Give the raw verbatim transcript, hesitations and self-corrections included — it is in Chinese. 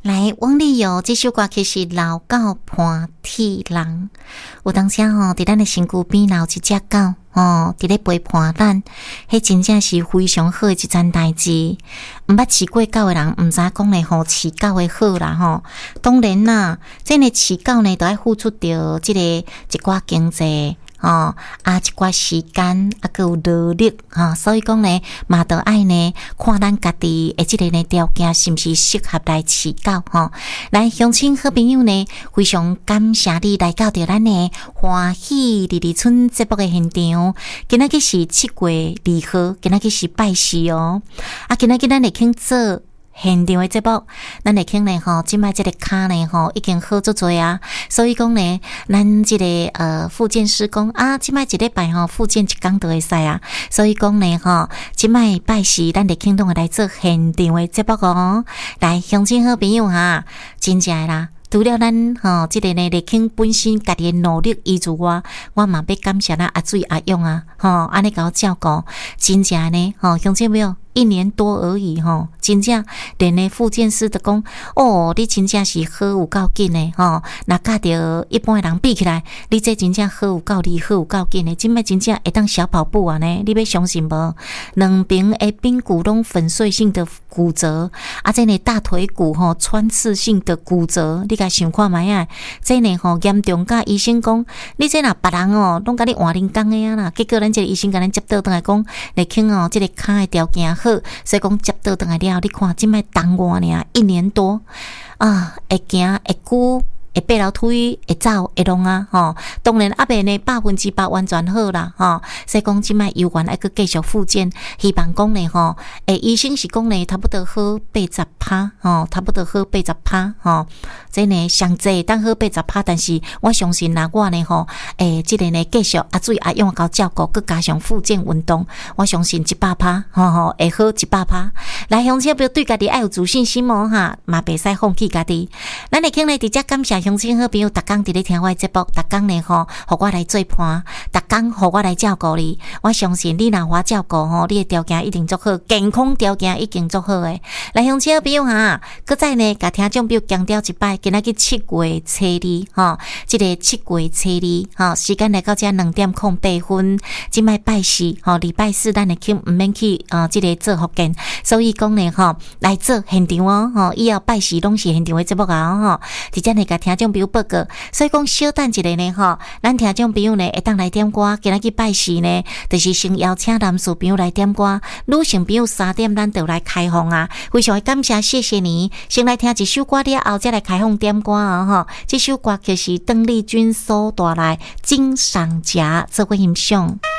来，王力友这首歌曲是老狗伴铁人。有当时吼，伫咱的身躯边有一只狗哦，伫咧陪伴咱，迄真正是非常好的一件代志。毋捌饲过狗的人，毋知讲咧吼饲狗的好啦吼。当然啦，这个饲狗呢，都要付出着即个一寡经济。哦，啊，一寡时间，啊，佮有劳力，哈、哦，所以讲呢，嘛都爱呢，看咱家己的即个呢条件是毋是适合来饲狗，吼、哦。来，乡亲好朋友呢，非常感谢你来到着咱呢欢喜日日村节目的现场。今仔日是七月二号，今仔日是拜四哦，啊，今仔日咱会去做现场的节目，咱会听呢吼，即摆即个骹呢吼已经好足多啊，所以讲呢，咱即、这个呃复健师讲啊，即摆一礼拜吼复健一工就会使啊，所以讲呢吼，即摆拜四咱会听拢会来做现场的节目哦，来乡亲好朋友哈，真正啦。除了咱吼，即、这个呢，立庆本身家己努力依助我，我嘛要感谢咱阿水阿勇啊，吼，安尼甲我照顾，真正呢，吼，乡亲朋友。一年多而已吼，真正连呢复健师都讲哦，你真正是好有够紧的吼。那甲着一般的人比起来，你这真正好有够厉害，好有够紧的，今摆真正会当小跑步啊呢？你要相信无？两边的髌骨拢粉碎性的骨折，啊，这呢大腿骨吼穿刺性的骨折，你甲想看觅啊？这呢吼严重甲医生讲，你这若别人哦，拢甲你换人工的啊啦，结果咱这个医生甲咱接倒转来讲，来听哦，这个骹的条件好。所以讲接倒转来了，你看即摆当我尔一年多啊，会行会久。会爬楼梯，会走，会弄啊，吼！当然阿伯呢百分之百完全好啦，吼！所以讲即摆有缘还佫继续复健，希望讲呢，吼，诶，医生是讲呢，差不多好八十趴，吼，差不多好八十趴，吼！这呢上济当好八十趴，但是我相信啦，我呢，吼，诶，即个呢继续阿水阿用搞照顾，佫加上复健运动，我相信一百趴，吼吼，会好一百趴。来，乡亲朋友对家己爱有自信心哦，哈，嘛袂使放弃家己。咱来听呢，直接感谢。乡亲好朋友，逐工伫咧听我的节目，逐工呢吼，互我来做伴，逐工互我来照顾你。我相信你若我照顾吼，你的条件一定足好，健康条件已经足好诶。来，乡亲好朋友哈，搁再呢，甲听众朋友强调一摆，今仔日七月初二吼，即、这个七月初二吼，时间来到遮两点空八分，即摆拜四吼，礼拜四咱会去毋免去啊，即、这个做福建，所以讲呢吼，来做现场哦，吼，以后拜四拢是现场的节目啊，吼，直接呢甲听众朋友报告，所以讲小等一下呢吼，咱听众朋友呢会当来点歌，今仔日拜四呢，就是先邀请男士朋友来点歌，女性朋友三点咱就来开放啊，非常感谢，谢谢你。先来听一首歌了后，再来开放点歌啊吼，这首歌就是邓丽君所带来《金赏夹》，做伙欣赏。